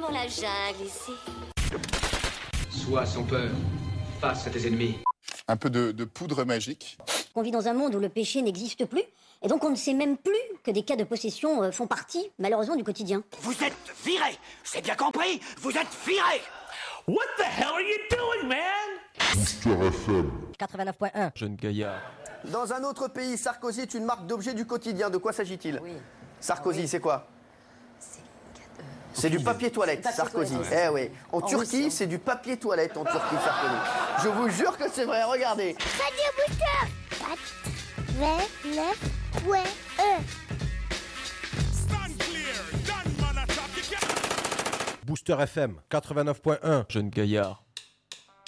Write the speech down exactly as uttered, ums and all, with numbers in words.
vraiment la jungle ici. Sois sans peur, face à tes ennemis. Un peu de, de poudre magique. On vit dans un monde où le péché n'existe plus, et donc on ne sait même plus que des cas de possession euh, font partie, malheureusement, du quotidien. Vous êtes virés, c'est bien compris, vous êtes virés. What the hell are you doing, man? Booster F M quatre-vingt-neuf point un. Jeune gaillard. Dans un autre pays, Sarkozy est une marque d'objet du quotidien. De quoi s'agit-il? Oui. Sarkozy, Ah oui. c'est quoi? C'est du papier toilette, Papier Sarkozy. toilette, Eh oui. En, En Turquie, Russie, hein. c'est du papier toilette en Turquie, Sarkozy. Je vous jure que c'est vrai, regardez. Radio Booster quatre-vingt-neuf point un. Booster F M quatre-vingt-neuf point un. Jeune gaillard.